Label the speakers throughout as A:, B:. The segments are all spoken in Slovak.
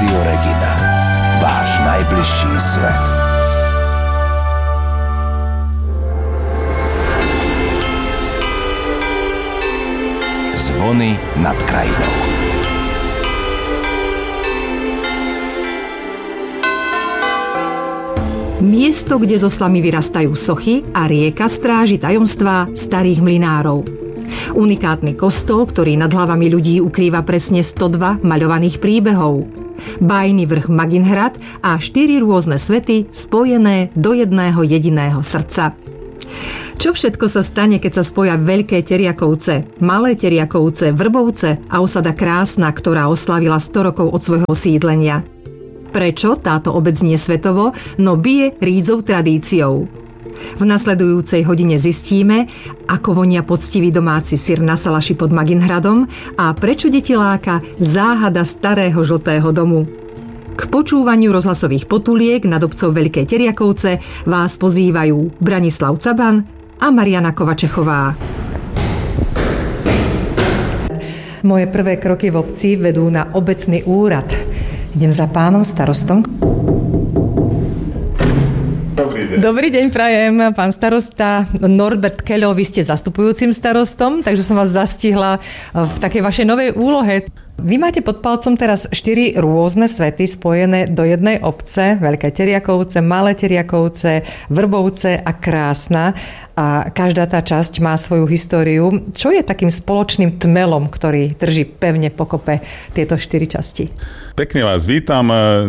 A: Rádio Regina. Váš najbližší svet. Zvony nad krajinou.
B: Miesto, kde zo slamy vyrastajú sochy a rieka stráži tajomstvá starých mlynárov. Unikátny kostol, ktorý nad hlavami ľudí ukrýva presne 102 maľovaných príbehov. Bájny vrch Maginhrad a 4 rôzne svety spojené do jedného jediného srdca. Čo všetko sa stane, keď sa spoja Veľké Teriakovce, Malé Teriakovce, Vrbovce a osada Krásna, ktorá oslavila 100 rokov od svojho sídlenia? Prečo táto obec nie svetovo, no bije rídzou tradíciou? V nasledujúcej hodine zistíme, ako vonia poctivý domáci syr na salaši pod Maginhradom a prečo deti láka záhada starého žltého domu. K počúvaniu rozhlasových potuliek nad obcov Veľké Teriakovce vás pozývajú Branislav Caban a Mariana Kovačechová. Moje prvé kroky v obci vedú na obecný úrad. Idem za pánom starostom. Dobrý deň prajem, pán starosta Norbert Keľo, vy ste zastupujúcim starostom, takže som vás zastihla v takej vašej novej úlohe. Vy máte pod palcom teraz 4 rôzne svety spojené do jednej obce, Veľké Teriakovce, Malé Teriakovce, Vrbovce a Krásna. A každá tá časť má svoju históriu. Čo je takým spoločným tmelom, ktorý drží pevne pokope tieto 4 časti?
C: Pekne vás vítam.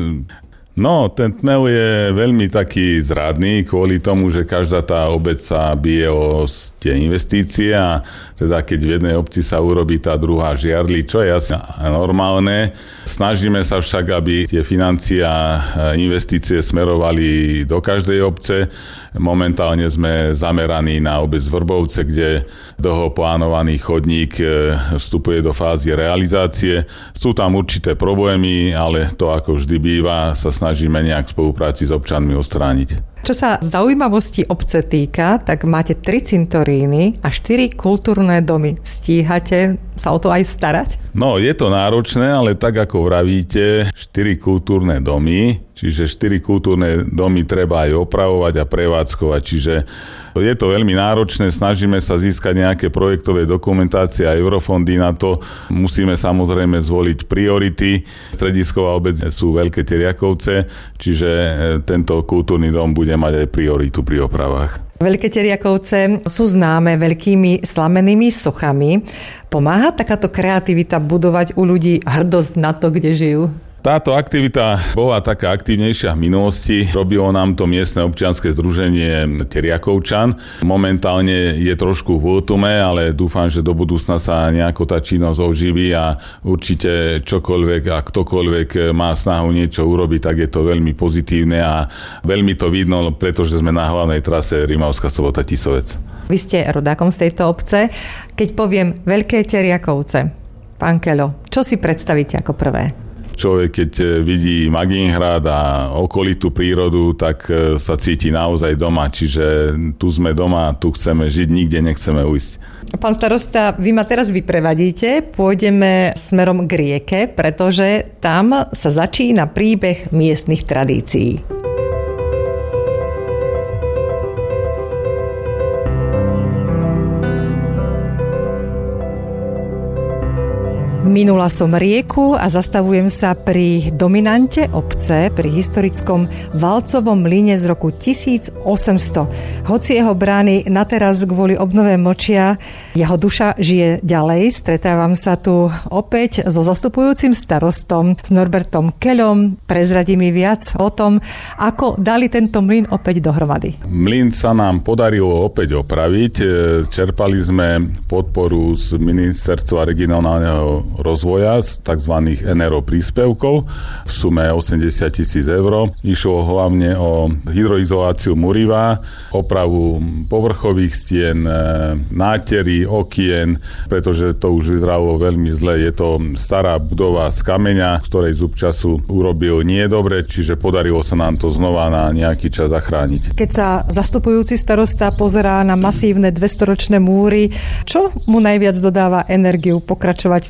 C: No, ten tmel je veľmi taký zradný kvôli tomu, že každá tá obec sa bije o tie investície a teda keď v jednej obci sa urobí, tá druhá žiarli, čo je asi normálne. Snažíme sa však, aby tie financie a investície smerovali do každej obce. Momentálne sme zameraní na obec Vrbovce, kde dlho plánovaný chodník vstupuje do fázy realizácie. Sú tam určité problémy, ale to ako vždy býva, sa snažíme nejak v spolupráci s občanmi odstrániť.
B: Čo sa zaujímavosti obce týka, tak máte 3 cintoríny a 4 kultúrne domy. Stíhate sa o to aj starať?
C: No, je to náročné, ale tak ako vravíte, 4 kultúrne domy, čiže 4 kultúrne domy treba aj opravovať a prevádzkovať, čiže je to veľmi náročné, snažíme sa získať nejaké projektové dokumentácie a eurofondy na to. Musíme samozrejme zvoliť priority. Stredisková obec sú Veľké Teriakovce, čiže tento kultúrny dom bude mať aj prioritu pri opravách.
B: Veľké Teriakovce sú známe veľkými slamenými sochami. Pomáha takáto kreativita budovať u ľudí hrdosť na to, kde žijú?
C: Táto aktivita bola taká aktívnejšia v minulosti. Robilo nám to miestne občianske združenie Teriakovčan. Momentálne je trošku v útume, ale dúfam, že do budúcna sa nejako tá činnosť oživí a určite čokoľvek a ktokoľvek má snahu niečo urobiť, tak je to veľmi pozitívne a veľmi to vidno, pretože sme na hlavnej trase Rimavská Sobota Tisovec. Vy
B: ste rodákom z tejto obce. Keď poviem Veľké Teriakovce, pán Keľo, čo si predstavíte ako prvé?
C: Človek, keď vidí Maginhrad a okolitú prírodu, tak sa cíti naozaj doma. Čiže tu sme doma, tu chceme žiť, nikde nechceme ujsť.
B: Pán starosta, vy ma teraz vyprevadíte. Pôjdeme smerom k rieke, pretože tam sa začína príbeh miestnych tradícií. Minula som rieku a zastavujem sa pri dominante obce, pri historickom valcovom mlyne z roku 1800. Hoci jeho brány na teraz kvôli obnove mlčia, jeho duša žije ďalej. Stretávam sa tu opäť so zastupujúcim starostom, s Norbertom Keľom. Prezradí mi viac o tom, ako dali tento mlyn opäť dohromady.
C: Mlyn sa nám podarilo opäť opraviť. Čerpali sme podporu z Ministerstva regionálneho rozvoja z tzv. NRO príspevkov v sume 80 000 eur. Išlo hlavne o hydroizoláciu muriva, opravu povrchových stien, nátery, okien, pretože to už vyzeralo veľmi zle. Je to stará budova z kameňa, ktorej zub času urobil nie dobre, čiže podarilo sa nám to znova na nejaký čas zachrániť.
B: Keď sa zastupujúci starosta pozerá na masívne 200-ročné múry, čo mu najviac dodáva energiu pokračovať v ich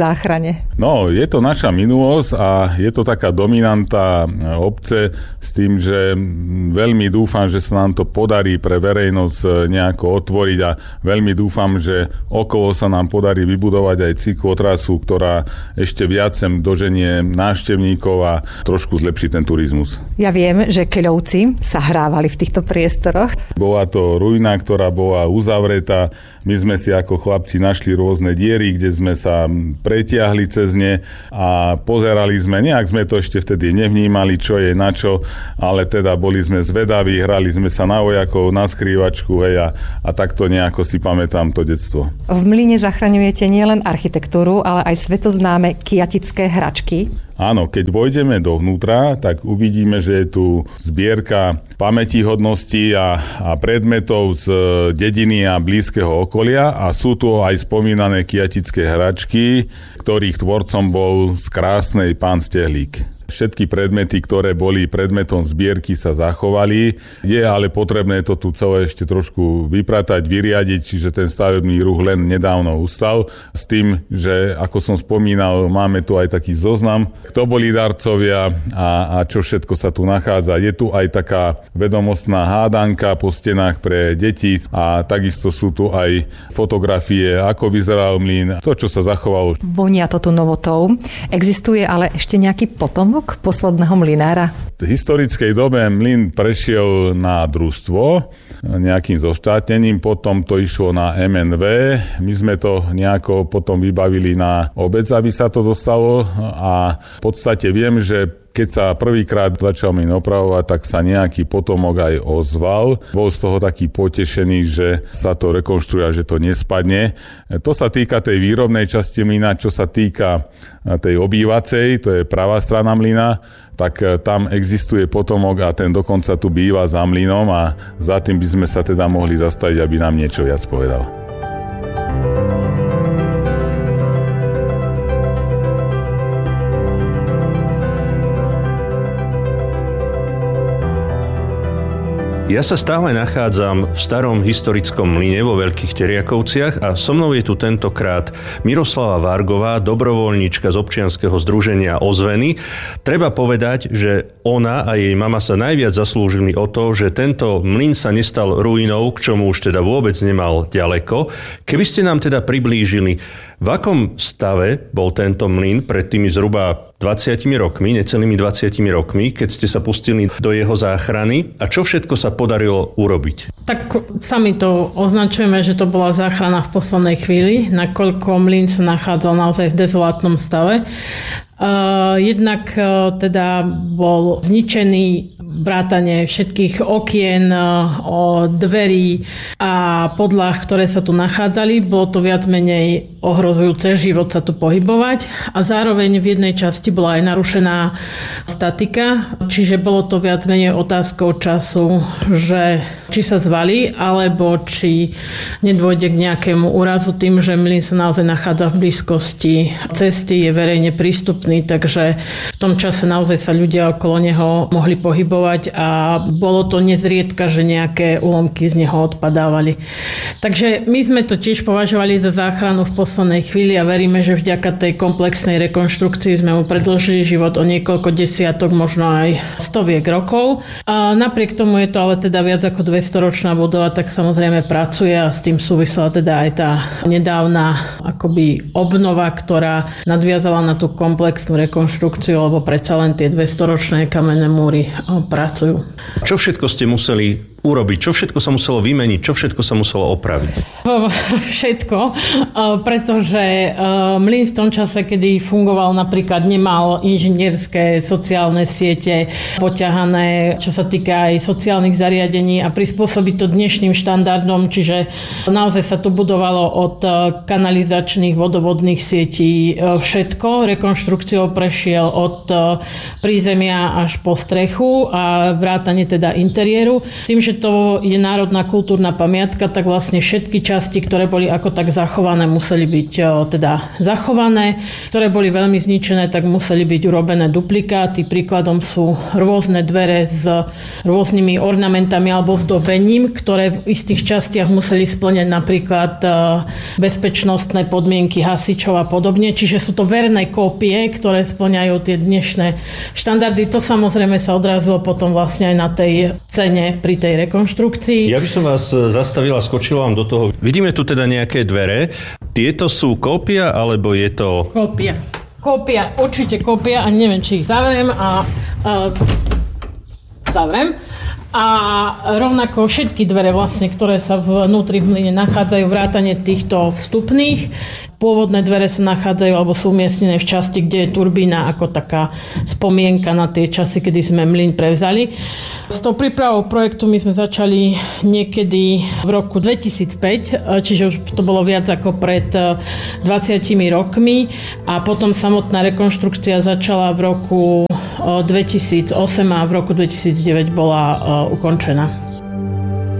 B: záchrane?
C: No, je to naša minulosť a je to taká dominanta obce s tým, že veľmi dúfam, že sa nám to podarí pre verejnosť nejako otvoriť a veľmi dúfam, že okolo sa nám podarí vybudovať aj cyklotrasu, ktorá ešte viac sem doženie návštevníkov a trošku zlepší ten turizmus.
B: Ja viem, že keľovci sa hrávali v týchto priestoroch.
C: Bola to ruina, ktorá bola uzavretá. My sme si ako chlapci našli rôzne diery, kde sme sa pretiahli cez ne a pozerali sme, nejak sme to ešte vtedy nevnímali, čo je na čo, ale teda boli sme zvedaví, hrali sme sa na vojakov, na skrývačku, hej, a takto nejako si pamätám to detstvo.
B: V Mlyne zachraňujete nielen architektúru, ale aj svetoznáme kiatické hračky.
C: Áno, keď vojdeme dovnútra, tak uvidíme, že je tu zbierka pamätihodností a predmetov z dediny a blízkeho okolia a sú tu aj spomínané kiatické hračky, ktorých tvorcom bol z krásnej pán Stehlík. Všetky predmety, ktoré boli predmetom zbierky, sa zachovali. Je ale potrebné to tu celé ešte trošku vypratať, vyriadiť, čiže ten stavebný ruch len nedávno ustal. S tým, že ako som spomínal, máme tu aj taký zoznam, kto boli darcovia a čo všetko sa tu nachádza. Je tu aj taká vedomostná hádanka po stenách pre deti a takisto sú tu aj fotografie, ako vyzeral mlyn, to, čo sa zachovalo.
B: Vonia to tu novotou. Existuje ale ešte nejaký potomok posledného mlynára?
C: V historickej dobe mlyn prešiel na družstvo nejakým zoštátnením, potom to išlo na MNV. My sme to nejako potom vybavili na obec, aby sa to dostalo a v podstate viem, že keď sa prvýkrát začal mlyn opravovať, tak sa nejaký potomok aj ozval. Bol z toho taký potešený, že sa to rekonštruuje a že to nespadne. To sa týka tej výrobnej časti mlyna, čo sa týka tej obývacej, to je pravá strana mlyna, tak tam existuje potomok a ten dokonca tu býva za mlynom a za tým by sme sa teda mohli zastaviť, aby nám niečo viac povedal.
D: Ja sa stále nachádzam v starom historickom mlyne vo Veľkých Teriakovciach a so mnou je tu tentokrát Miroslava Vargová, dobrovoľníčka z občianskeho združenia Ozveny. Treba povedať, že ona a jej mama sa najviac zaslúžili o to, že tento mlyn sa nestal ruinou, k čomu už teda vôbec nemal ďaleko. Keby ste nám teda priblížili, v akom stave bol tento mlyn pred tými zhruba 20 rokmi, necelými 20 rokmi, keď ste sa pustili do jeho záchrany a čo všetko sa podarilo urobiť?
E: Tak sami to označujeme, že to bola záchrana v poslednej chvíli, nakoľko mlyn sa nachádzal naozaj v dezolátnom stave. Jednak teda bol zničený vrátane všetkých okien, dverí a podlah, ktoré sa tu nachádzali. Bolo to viac menej ohrozujúce život sa tu pohybovať a zároveň v jednej časti bola aj narušená statika, čiže bolo to viac menej otázkou času, že či sa zvalí, alebo či nedôjde k nejakému úrazu tým, že mlyn sa naozaj nachádza v blízkosti cesty, je verejne prístupný, takže v tom čase naozaj sa ľudia okolo neho mohli pohybovať a bolo to nezriedka, že nejaké úlomky z neho odpadávali. Takže my sme to tiež považovali za záchranu v poslednej chvíli a veríme, že vďaka tej komplexnej rekonštrukcii sme mu predĺžili život o niekoľko desiatok, možno aj stoviek rokov. A napriek tomu je to ale teda viac ako 200-ročná budova, tak samozrejme pracuje a s tým súvisela teda aj tá nedávna akoby obnova, ktorá nadviazala na tú komplexnú rekonštrukciu, lebo predsa len tie 200-ročné kamenné múry pracujú. Čo
D: všetko ste museli urobiť? Čo všetko sa muselo vymeniť? Čo všetko sa muselo opraviť?
E: Všetko, pretože mlyn v tom čase, kedy fungoval, napríklad nemal inžinierské sociálne siete poťahané, čo sa týka aj sociálnych zariadení a prispôsobiť to dnešným štandardom, čiže naozaj sa tu budovalo od kanalizačných vodovodných sietí všetko. Rekonštrukciou prešiel od prízemia až po strechu a vrátane teda interiéru. Tým, že že to je národná kultúrna pamiatka, tak vlastne všetky časti, ktoré boli ako tak zachované, museli byť teda zachované. Ktoré boli veľmi zničené, tak museli byť urobené duplikáty. Príkladom sú rôzne dvere s rôznymi ornamentami alebo zdobením, ktoré v istých častiach museli spĺňať napríklad bezpečnostné podmienky hasičov a podobne. Čiže sú to verné kópie, ktoré spĺňajú tie dnešné štandardy. To samozrejme sa odrazilo potom vlastne aj na tej cene pri tej rekonštrukcii.
D: Ja by som vás zastavil a skočil vám do toho. Vidíme tu teda nejaké dvere. Tieto sú kópia, alebo je to...
E: Kópia, určite kópia a neviem, či ich zavriem zavriem. A rovnako všetky dvere vlastne, ktoré sa vnútri v mlyne nachádzajú, vrátane týchto vstupných. Pôvodné dvere sa nachádzajú alebo sú umiestnené v časti, kde je turbína ako taká spomienka na tie časy, kedy sme mlyn prevzali. S tou prípravou projektu my sme začali niekedy v roku 2005, čiže už to bolo viac ako pred 20 rokmi a potom samotná rekonštrukcia začala v roku 2008 a v roku 2009 bola ukončená.